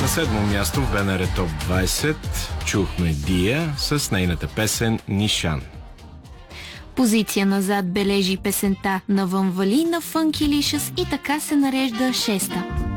седмо място в БНР Топ 20 чухме Дия с нейната песен Нишан. Позиция назад бележи песента на Ванвали на Funky Licious и така се нарежда шеста.